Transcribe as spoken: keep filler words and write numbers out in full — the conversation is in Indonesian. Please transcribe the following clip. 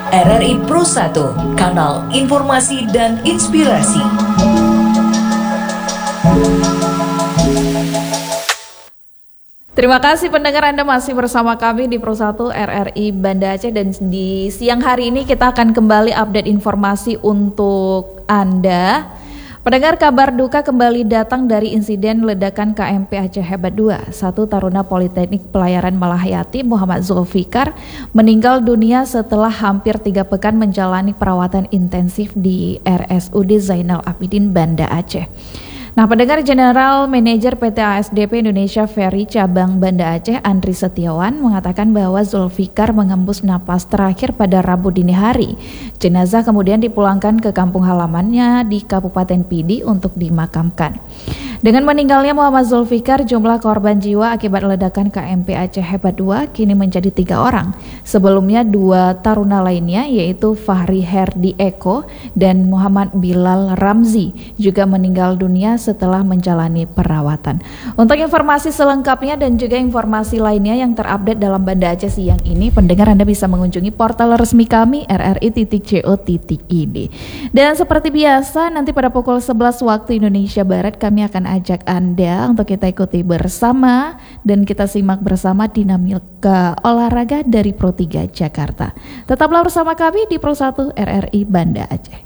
R R I Pro satu, kanal informasi dan inspirasi. Terima kasih pendengar, Anda masih bersama kami di Pro satu R R I Banda Aceh, dan di siang hari ini kita akan kembali update informasi untuk Anda. Pendengar, kabar duka kembali datang dari insiden ledakan K M P Aceh Hebat dua. Satu taruna Politeknik Pelayaran Malahayati, Muhammad Zulfikar, meninggal dunia setelah hampir tiga pekan menjalani perawatan intensif di R S U D Zainal Abidin, Banda Aceh. Nah, pendengar, General Manager P T A S D P Indonesia Ferry Cabang Banda Aceh, Andri Setiawan, mengatakan bahwa Zulfikar mengembus napas terakhir pada Rabu dini hari. Jenazah kemudian dipulangkan ke kampung halamannya di Kabupaten Pidi untuk dimakamkan. Dengan meninggalnya Muhammad Zulfikar, jumlah korban jiwa akibat ledakan K M P Aceh Hebat dua kini menjadi tiga orang. Sebelumnya dua taruna lainnya, yaitu Fahri Herdi Eko dan Muhammad Bilal Ramzi, juga meninggal dunia setelah menjalani perawatan. Untuk informasi selengkapnya dan juga informasi lainnya yang terupdate dalam Banda Aceh siang ini, pendengar, Anda bisa mengunjungi portal resmi kami r r i titik co titik i d. Dan seperti biasa, nanti pada pukul sebelas waktu Indonesia Barat kami akan ajak Anda untuk kita ikuti bersama dan kita simak bersama dinamika olahraga dari Pro tiga Jakarta. Tetaplah bersama kami di Pro satu R R I Banda Aceh.